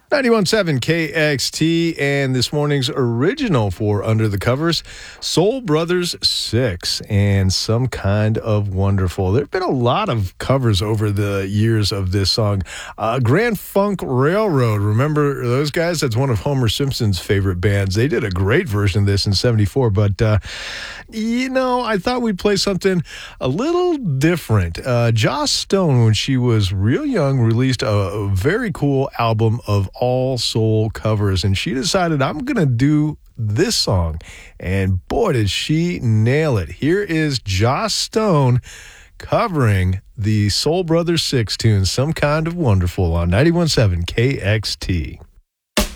91.7 KXT, and this morning's original for Under the Covers, Soul Brothers 6 and Some Kind of Wonderful. There have been a lot of covers over the years of this song. Grand Funk Railroad, remember those guys? That's one of Homer Simpson's favorite bands. They did a great version of this in 74, but, I thought we'd play something a little different. Joss Stone, when she was real young, released a very cool album of all soul covers, and she decided, I'm going to do this song, and boy, did she nail it. Here is Joss Stone covering the Soul Brothers 6 tune, Some Kind of Wonderful, on 91.7 KXT.